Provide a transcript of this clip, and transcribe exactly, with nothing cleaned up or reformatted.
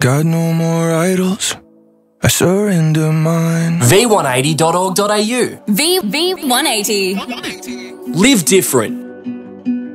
Got no more idols, I surrender mine. v one eighty dot org dot a u. V V one eighty. Live different.